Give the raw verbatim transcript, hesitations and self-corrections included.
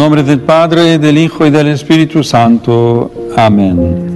nombre del Padre, del Hijo y del Espíritu Santo. Amén.